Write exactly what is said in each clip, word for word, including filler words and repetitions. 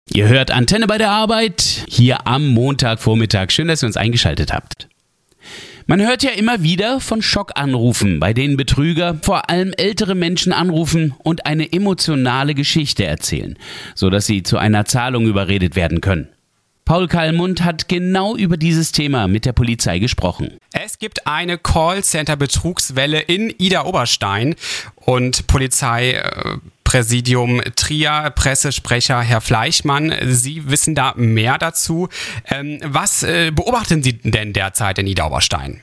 Ihr hört Antenne bei der Arbeit hier am Montagvormittag. Schön, dass ihr uns eingeschaltet habt. Man hört ja immer wieder von Schockanrufen, bei denen Betrüger vor allem ältere Menschen anrufen und eine emotionale Geschichte erzählen, sodass sie zu einer Zahlung überredet werden können. Paul Kallmund hat genau über dieses Thema mit der Polizei gesprochen. Es gibt eine Callcenter-Betrugswelle in Idar-Oberstein und Polizeipräsidium Trier, Pressesprecher Herr Fleischmann, Sie wissen da mehr dazu. Ähm, was äh, beobachten Sie denn derzeit in Idar-Oberstein?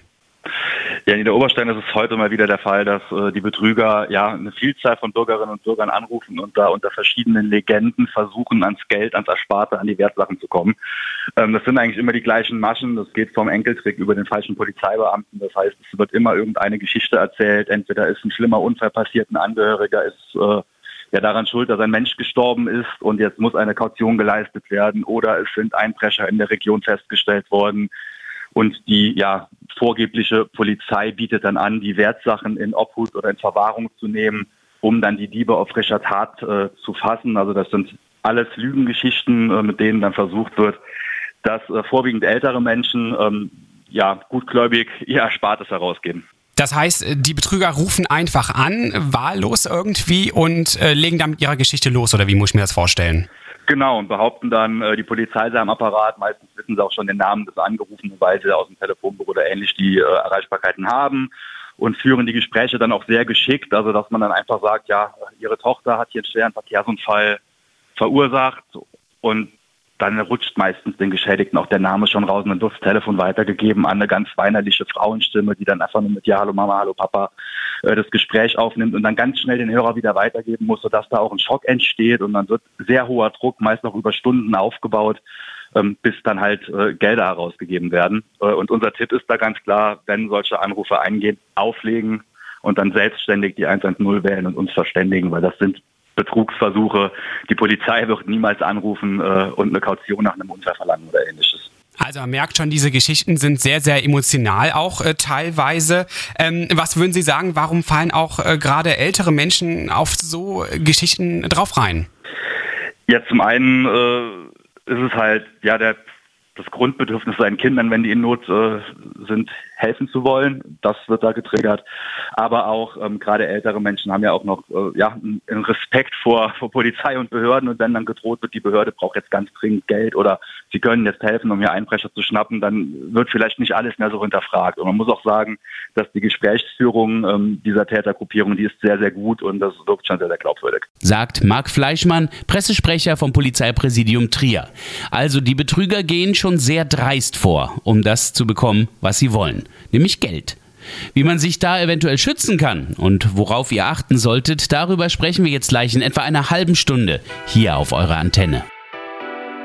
Ja, in Idar-Oberstein ist es heute mal wieder der Fall, dass äh, die Betrüger ja eine Vielzahl von Bürgerinnen und Bürgern anrufen und da unter verschiedenen Legenden versuchen, ans Geld, ans Ersparte, an die Wertsachen zu kommen. Ähm, das sind eigentlich immer die gleichen Maschen. Das geht vom Enkeltrick über den falschen Polizeibeamten. Das heißt, es wird immer irgendeine Geschichte erzählt. Entweder ist ein schlimmer Unfall passiert, ein Angehöriger ist äh, ja daran schuld, dass ein Mensch gestorben ist und jetzt muss eine Kaution geleistet werden, oder es sind Einbrecher in der Region festgestellt worden. Und die ja vorgebliche Polizei bietet dann an, die Wertsachen in Obhut oder in Verwahrung zu nehmen, um dann die Diebe auf frischer Tat äh, zu fassen. Also das sind alles Lügengeschichten, äh, mit denen dann versucht wird, dass äh, vorwiegend ältere Menschen ähm, ja gutgläubig ihr Erspartes herausgeben. Das heißt, die Betrüger rufen einfach an, wahllos irgendwie, und äh, legen dann mit ihrer Geschichte los, oder wie muss ich mir das vorstellen? Genau, und behaupten dann, äh, die Polizei sei am Apparat. Meistens wissen sie auch schon den Namen des Angerufenen, weil sie aus dem Telefonbuch oder ähnlich die äh, Erreichbarkeiten haben, und führen die Gespräche dann auch sehr geschickt. Also dass man dann einfach sagt, ja, ihre Tochter hat hier einen schweren Verkehrsunfall verursacht, und dann rutscht meistens den Geschädigten auch der Name schon raus und dann wird das Telefon weitergegeben an eine ganz weinerliche Frauenstimme, die dann einfach nur mit Ja, hallo Mama, hallo Papa äh, das Gespräch aufnimmt und dann ganz schnell den Hörer wieder weitergeben muss, sodass da auch ein Schock entsteht, und dann wird sehr hoher Druck, meist noch über Stunden aufgebaut, ähm, bis dann halt äh, Gelder herausgegeben werden. Äh, und unser Tipp ist da ganz klar, wenn solche Anrufe eingehen, auflegen und dann selbstständig die eins eins null wählen und uns verständigen, weil das sind Betrugsversuche. Die Polizei wird niemals anrufen äh, und eine Kaution nach einem Unfall verlangen oder ähnliches. Also man merkt schon, diese Geschichten sind sehr, sehr emotional auch äh, teilweise. Ähm, was würden Sie sagen, warum fallen auch äh, gerade ältere Menschen auf so äh, Geschichten drauf rein? Ja, zum einen äh, ist es halt ja der das Grundbedürfnis seinen Kindern, wenn die in Not äh, sind, helfen zu wollen. Das wird da getriggert. Aber auch ähm, gerade ältere Menschen haben ja auch noch äh, ja, einen Respekt vor, vor Polizei und Behörden. Und wenn dann gedroht wird, die Behörde braucht jetzt ganz dringend Geld oder sie können jetzt helfen, um hier Einbrecher zu schnappen, dann wird vielleicht nicht alles mehr so hinterfragt. Und man muss auch sagen, dass die Gesprächsführung ähm, dieser Tätergruppierung, die ist sehr, sehr gut, und das wirkt schon sehr, sehr glaubwürdig. Sagt Marc Fleischmann, Pressesprecher vom Polizeipräsidium Trier. Also die Betrüger gehen schon sehr dreist vor, um das zu bekommen, was sie wollen, nämlich Geld. Wie man sich da eventuell schützen kann und worauf ihr achten solltet, darüber sprechen wir jetzt gleich in etwa einer halben Stunde hier auf eurer Antenne.